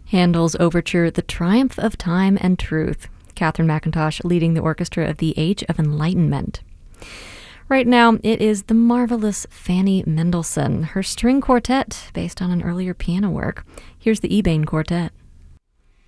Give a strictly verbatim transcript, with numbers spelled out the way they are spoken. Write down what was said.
Handel's overture, The Triumph of Time and Truth. Catherine McIntosh leading the orchestra of the Age of Enlightenment. Right now, it is the marvelous Fanny Mendelssohn, her string quartet based on an earlier piano work. Here's the Ebain Quartet.